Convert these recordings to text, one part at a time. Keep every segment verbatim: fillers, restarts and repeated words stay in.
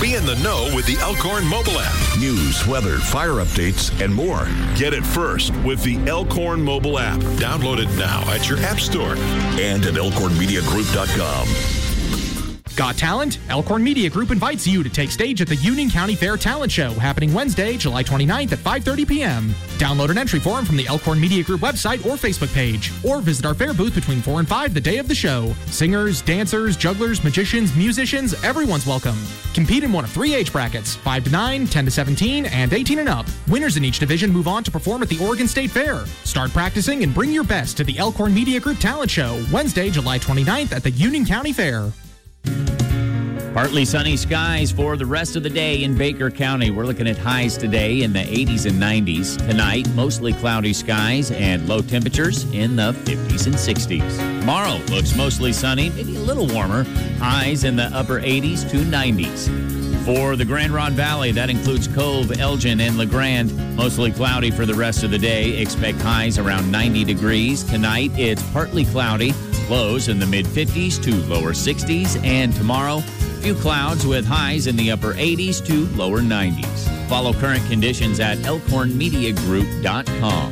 Be in the know with the Elkhorn mobile app. News, weather, fire updates, and more. Get it first with the Elkhorn mobile app. Download it now at your app store and at elkhorn media group dot com. Got talent? Elkhorn Media Group invites you to take stage at the Union County Fair Talent Show happening Wednesday, July twenty-ninth at five thirty p.m. Download an entry form from the Elkhorn Media Group website or Facebook page, or visit our fair booth between four and five the day of the show. Singers, dancers, jugglers, magicians, musicians, everyone's welcome. Compete in one of three age brackets, five to nine, ten to seventeen, and eighteen and up. Winners in each division move on to perform at the Oregon State Fair. Start practicing and bring your best to the Elkhorn Media Group Talent Show Wednesday, July twenty-ninth at the Union County Fair. Partly sunny skies for the rest of the day in Baker County. We're looking at highs today in the eighties and nineties. Tonight, mostly cloudy skies and low temperatures in the fifties and sixties. Tomorrow looks mostly sunny, maybe a little warmer. Highs in the upper eighties to nineties. For the Grand Rod Valley, that includes Cove, Elgin, and LeGrand. Mostly cloudy for the rest of the day. Expect highs around ninety degrees. Tonight, it's partly cloudy. Lows in the mid-fifties to lower sixties. And tomorrow, few clouds with highs in the upper eighties to lower nineties. Follow current conditions at elkhorn media group dot com.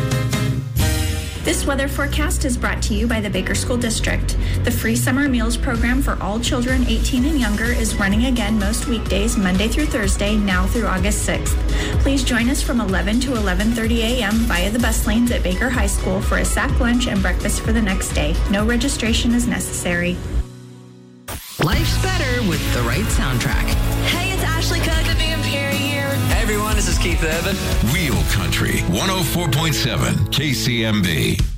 This weather forecast is brought to you by the Baker School District. The free summer meals program for all children eighteen and younger is running again most weekdays, Monday through Thursday, now through August sixth. Please join us from eleven to eleven thirty a.m. via the bus lanes at Baker High School for a sack lunch and breakfast for the next day. No registration is necessary. Life's better with the right soundtrack. Hey, it's Ashley Cook, the Van Perry here. Hey everyone, this is Keith Urban. Real Country one oh four point seven K C M B.